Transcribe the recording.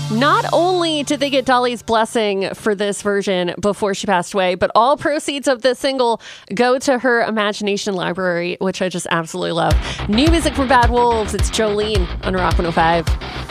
Not only did they get Dolly's blessing for this version before she passed away, but all proceeds of this single go to her Imagination Library, which I just absolutely love. New music from Bad Wolves. It's Jolene on Rock 105.